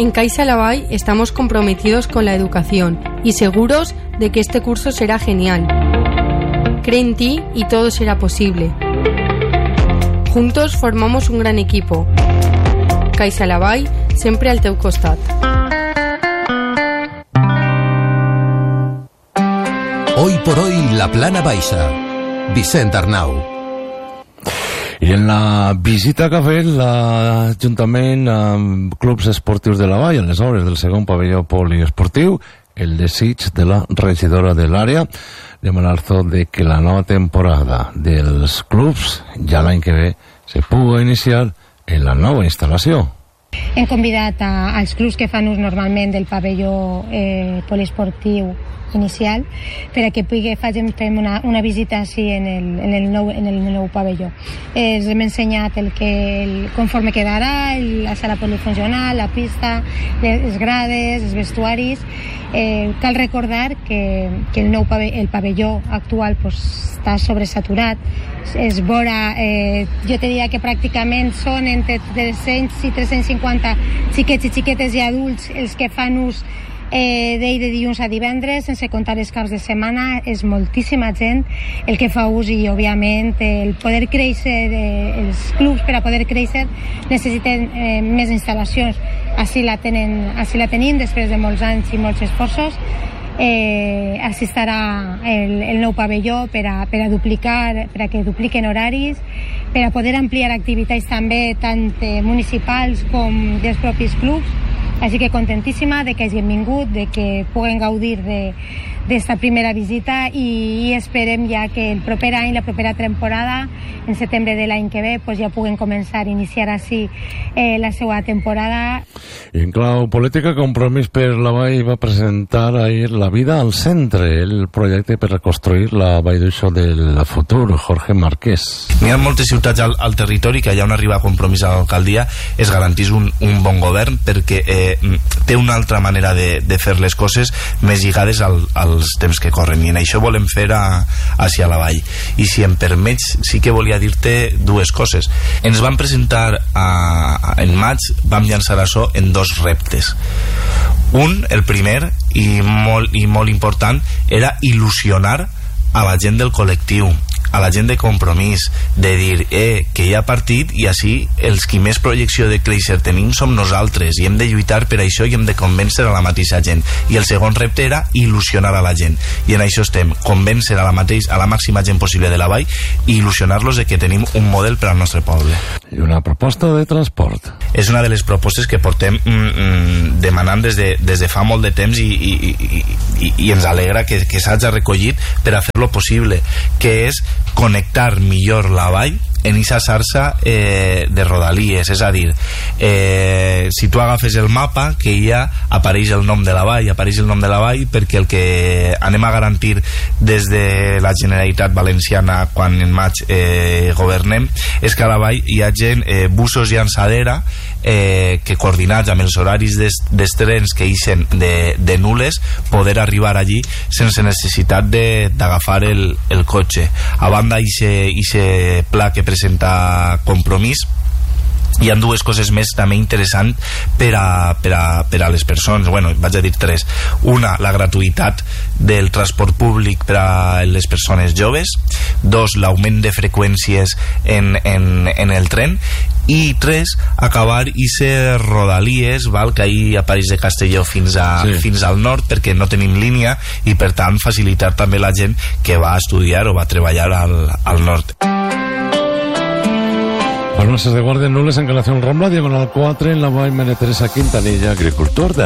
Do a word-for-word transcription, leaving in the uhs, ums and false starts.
En Caixa Laval estamos comprometidos con la educación y seguros de que este curso será genial. Cree en ti y todo será posible. Juntos formamos un gran equipo. Caixa Laval, siempre al teu costat. Hoy por hoy, la Plana Baixa. Vicent Arnau. I en la visita que ha fet l'Ajuntament amb clubs esportius de la Vall, en les obres del segon pavelló poliesportiu, el desig de la regidora de l'àrea de Malarzo de que la nova temporada dels clubs ja l'any que ve se pugui iniciar en la nova instal·lació. Hem convidat a, als clubs que fan ús normalment del pavelló eh, poliesportiu inicial per a que pugui facin, fem una, una visita així en el, en el, nou, en el nou pavelló. Eh, hem ensenyat el que, el, conforme quedarà, el, la sala polifuncional, la pista, les grades, els vestuaris. Eh, cal recordar que, que el nou pavelló, el pavelló actual pues, està sobresaturat. És vora, eh, jo te diria que pràcticament són entre tres-cents i tres-cents cinquanta xiquets i xiquetes i adults els que fan ús Eh, d'ell de dilluns a divendres, sense comptar els caps de setmana. És moltíssima gent el que fa ús i, òbviament, el poder créixer, eh, els clubs per a poder créixer necessiten eh, més instal·lacions. Així la, tenen, així la tenim després de molts anys i molts esforços. Eh, així estarà el, el nou pavelló per a, per a duplicar, per a que dupliquen horaris, per a poder ampliar activitats també tant eh, municipals com dels propis clubs. Així que contentíssima de que hagin vingut, de que puguen gaudir d'esta primera visita i, i esperem ja que el proper any, la propera temporada, en setembre de l'any que ve, pues ja puguen començar a iniciar així eh, la seva temporada. I en clau política, Compromís per la Vall va presentar ahir La vida al centre, el projecte per reconstruir la Vall d'Uixó del futur, Jorge Marquès. N'hi ha moltes ciutats al, al territori que allà on arriba Compromís a l'alcaldia es garantís un, un bon govern perquè eh, té una altra manera de, de fer les coses més lligades al, als temps que corren, i en això volem fer a, a la Vall. I si em permets, sí que volia dir-te dues coses. Ens vam presentar a, a, en maig, vam llançar això en dos reptes. Un, el primer i molt, i molt important, era il·lusionar a la gent del col·lectiu, a la gent de Compromís, de dir eh, que hi ha partit i així els qui més projecció de créixer tenim som nosaltres i hem de lluitar per això i hem de convèncer a la mateixa gent. I el segon repte era il·lusionar a la gent, i en això estem, convèncer a la, mateix, a la màxima gent possible de la Vall i il·lusionar-los de que tenim un model per al nostre poble. I una proposta de transport. És una de les propostes que portem mm, mm, demanant des de, des de fa molt de temps i, i, i, i, i ens alegra que, que s'hagi recollit per a fer-lo possible, que és connectar millor la Vall en aquesta xarxa eh, de rodalies. És a dir, eh, si tu agafes el mapa, que ja apareix el nom de la Vall, apareix el nom de la Vall perquè el que anem a garantir des de la Generalitat Valenciana quan en maig eh, governem és que a la Vall hi ha gent, eh, busos i llançadera, eh, que coordinats amb els horaris des, dels trens que ixen de, de Nules, poder arribar allí sense necessitat d'agafar el, el cotxe. A banda ixe pla que presenta Compromís, hi ha dues coses més també interessants per a, per a, per a les persones. Bueno, vaig a dir tres. Una, la gratuïtat del transport públic per a les persones joves. Dos, l'augment de freqüències en, en, en el tren. I tres, acabar ixe rodalies, val, que ahir apareix de Castelló fins, a, sí. fins al nord, perquè no tenim línia i per tant facilitar també la gent que va a estudiar o va a treballar al, al nord. Farmacias de Guardia Nules, Encarnación Rambla, diagonal quatre, en la Vall, María Teresa Quintanilla, agricultor de